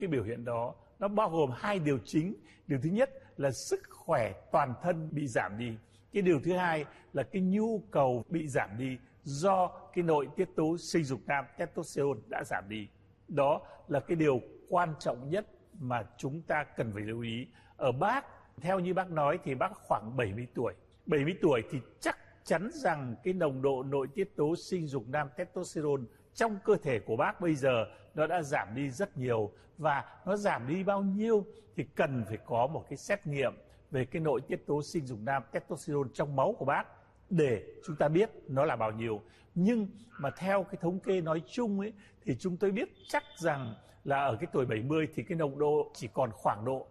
Cái biểu hiện đó nó bao gồm hai điều chính. Điều thứ nhất là sức khỏe toàn thân bị giảm đi. Cái điều thứ hai là cái nhu cầu bị giảm đi do cái nội tiết tố sinh dục nam testosterone đã giảm đi. Đó là cái điều quan trọng nhất mà chúng ta cần phải lưu ý. Ở bác, theo như bác nói thì bác khoảng 70 tuổi. 70 tuổi thì chắc chắn rằng cái nồng độ nội tiết tố sinh dục nam testosterone trong cơ thể của bác bây giờ nó đã giảm đi rất nhiều. Và nó giảm đi bao nhiêu thì cần phải có một cái xét nghiệm về cái nội tiết tố sinh dục nam testosterone trong máu của bác để chúng ta biết nó là bao nhiêu. Nhưng mà theo cái thống kê nói chung ấy, thì chúng tôi biết chắc rằng là ở cái tuổi 70 thì cái nồng độ chỉ còn khoảng độ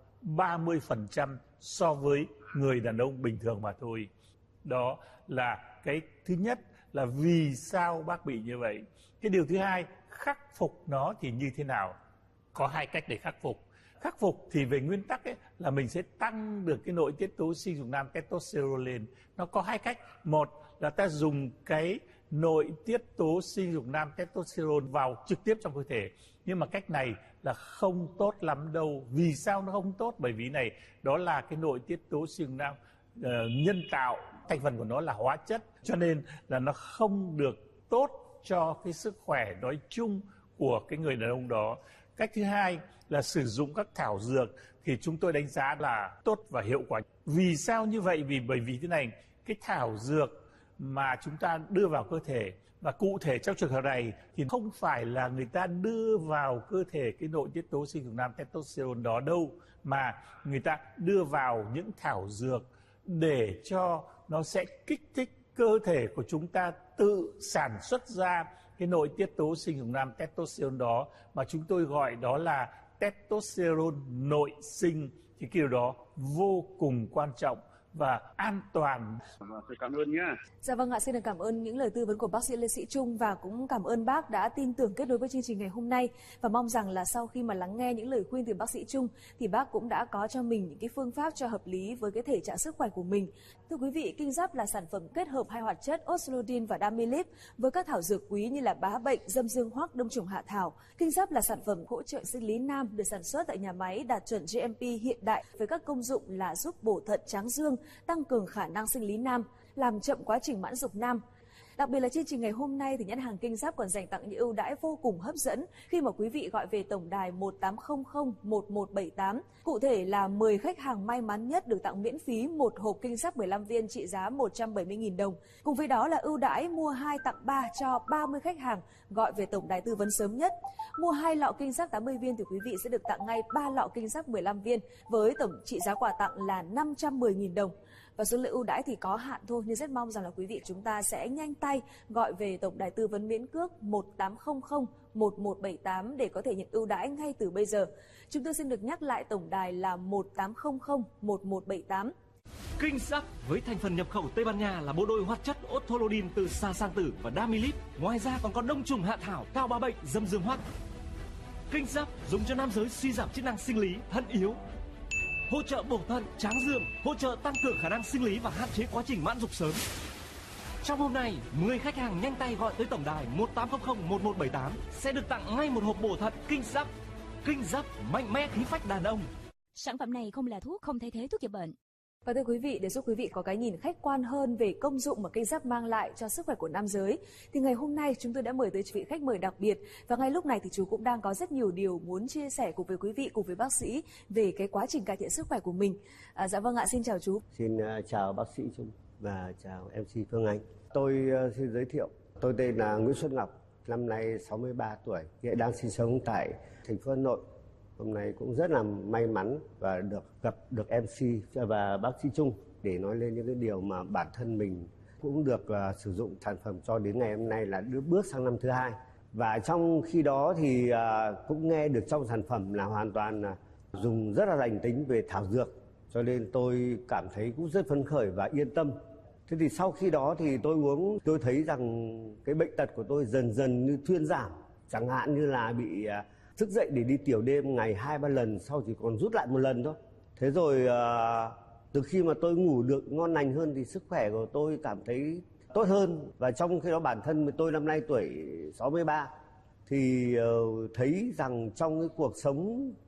30% so với người đàn ông bình thường mà thôi. Đó là cái thứ nhất là vì sao bác bị như vậy. Cái điều thứ hai, khắc phục nó thì như thế nào? Có hai cách để khắc phục. Khắc phục thì về nguyên tắc ấy, là mình sẽ tăng được cái nội tiết tố sinh dục nam testosterone lên. Nó có hai cách. Một là ta dùng cái nội tiết tố sinh dục nam testosterone vào trực tiếp trong cơ thể. Nhưng mà cách này là không tốt lắm đâu. Vì sao nó không tốt? Bởi vì này, đó là cái nội tiết tố sinh dục nam nhân tạo, thành phần của nó là hóa chất, cho nên là nó không được tốt cho cái sức khỏe nói chung của cái người đàn ông đó. Cách thứ hai là sử dụng các thảo dược thì chúng tôi đánh giá là tốt và hiệu quả. Vì sao như vậy? Bởi vì thế này, cái thảo dược mà chúng ta đưa vào cơ thể, và cụ thể trong trường hợp này thì không phải là người ta đưa vào cơ thể cái nội tiết tố sinh dục nam testosterone đó đâu, mà người ta đưa vào những thảo dược để cho nó sẽ kích thích cơ thể của chúng ta tự sản xuất ra cái nội tiết tố sinh dục nam testosterone đó, mà chúng tôi gọi đó là testosterone nội sinh. Thì cái điều đó vô cùng quan trọng và an toàn. Tôi cảm ơn nhé. Dạ vâng ạ, xin được cảm ơn những lời tư vấn của bác sĩ Lê Sĩ Trung và cũng cảm ơn bác đã tin tưởng kết nối với chương trình ngày hôm nay, và mong rằng là sau khi mà lắng nghe những lời khuyên từ bác sĩ Trung thì bác cũng đã có cho mình những cái phương pháp cho hợp lý với cái thể trạng sức khỏe của mình. Thưa quý vị, kinh giáp là sản phẩm kết hợp hai hoạt chất Oslodin và Damilip với các thảo dược quý như là bá bệnh, dâm dương hoắc, đông trùng hạ thảo. Kinh giáp là sản phẩm hỗ trợ sinh lý nam được sản xuất tại nhà máy đạt chuẩn GMP hiện đại với các công dụng là giúp bổ thận tráng dương, tăng cường khả năng sinh lý nam, làm chậm quá trình mãn dục nam. Đặc biệt là chương trình ngày hôm nay thì nhãn hàng Kinh Giáp còn dành tặng những ưu đãi vô cùng hấp dẫn khi mà quý vị gọi về tổng đài 1800 1178. Cụ thể là 10 khách hàng may mắn nhất được tặng miễn phí một hộp Kinh Giáp 15 viên trị giá 170.000 đồng. Cùng với đó là ưu đãi mua 2 tặng 3 cho 30 khách hàng gọi về tổng đài tư vấn sớm nhất. Mua 2 lọ Kinh Giáp 80 viên thì quý vị sẽ được tặng ngay 3 lọ Kinh Giáp 15 viên với tổng trị giá quà tặng là 510.000 đồng. Và số lượng ưu đãi thì có hạn thôi, nhưng rất mong rằng là quý vị chúng ta sẽ nhanh tay gọi về tổng đài tư vấn miễn cước 1800 1178 để có thể nhận ưu đãi ngay từ bây giờ. Chúng tôi xin được nhắc lại tổng đài là 1800 1178. Kinh Giáp với thành phần nhập khẩu Tây Ban Nha là bộ đôi hoạt chất Otrolodin từ xà sang tử và Damilip. Ngoài ra còn có đông trùng hạ thảo, cao bá bệnh, dâm dương hoắc. Kinh Giáp dùng cho nam giới suy giảm chức năng sinh lý, thận yếu, hỗ trợ bổ thận, tráng dương, hỗ trợ tăng cường khả năng sinh lý và hạn chế quá trình mãn dục sớm. Trong hôm nay, 10 khách hàng nhanh tay gọi tới tổng đài 1800 1178 sẽ được tặng ngay một hộp bổ thận Kinh Giáp. Kinh Giáp mạnh mẽ khí phách đàn ông. Sản phẩm này không là thuốc, không thay thế thuốc chữa bệnh. Và thưa quý vị, để giúp quý vị có cái nhìn khách quan hơn về công dụng mà Kinh Giáp mang lại cho sức khỏe của nam giới, thì ngày hôm nay chúng tôi đã mời tới vị khách mời đặc biệt, và ngay lúc này thì chú cũng đang có rất nhiều điều muốn chia sẻ cùng với quý vị, cùng với bác sĩ về cái quá trình cải thiện sức khỏe của mình. Dạ vâng ạ, xin chào chú. Xin chào bác sĩ Trung và chào MC Phương Anh. Tôi xin giới thiệu, tôi tên là Nguyễn Xuân Ngọc, năm nay 63 tuổi, hiện đang sinh sống tại thành phố Hà Nội. Hôm nay cũng rất là may mắn và gặp được MC và bác sĩ Trung để nói lên những cái điều mà bản thân mình cũng được sử dụng sản phẩm cho đến ngày hôm nay là bước sang năm thứ 2. Và trong khi đó thì cũng nghe được trong sản phẩm là hoàn toàn dùng rất là lành tính về thảo dược, cho nên tôi cảm thấy cũng rất phấn khởi và yên tâm. Thế thì sau khi đó thì tôi uống, tôi thấy rằng cái bệnh tật của tôi dần dần như thuyên giảm, chẳng hạn như là bị thức dậy để đi tiểu đêm ngày 2-3 lần, sau chỉ còn rút lại 1 lần thôi. Thế rồi từ khi mà tôi ngủ được ngon lành hơn thì sức khỏe của tôi cảm thấy tốt hơn. Và trong khi đó bản thân tôi năm nay tuổi 63 thì thấy rằng trong cái cuộc sống